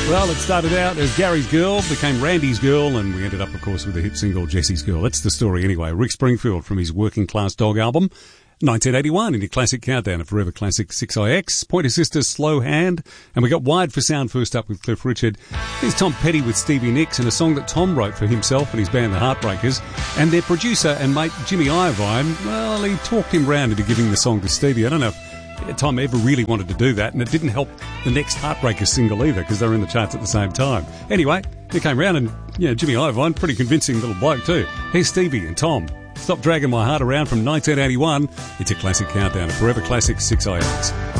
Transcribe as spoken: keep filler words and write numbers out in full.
Well, it started out as Gary's Girl, became Randy's Girl, and we ended up, of course, with the hit single Jessie's Girl. That's the story anyway. Rick Springfield from his Working Class Dog album, nineteen eighty-one, in your classic countdown of Forever Classic six I X. Pointer Sisters, Slow Hand, and we got Wired for Sound first up with Cliff Richard. Here's Tom Petty with Stevie Nicks, and a song that Tom wrote for himself and his band The Heartbreakers. And their producer and mate Jimmy Iovine, well, he talked him round into giving the song to Stevie. I don't know if Tom ever really wanted to do that, and it didn't help the next Heartbreakers single either, because they were in the charts at the same time. Anyway, he came round, and, you know, Jimmy Iovine, pretty convincing little bloke too. Here's Stevie and Tom. Stop Dragging My Heart Around from nineteen eighty-one. It's a classic countdown of Forever Classic six I X.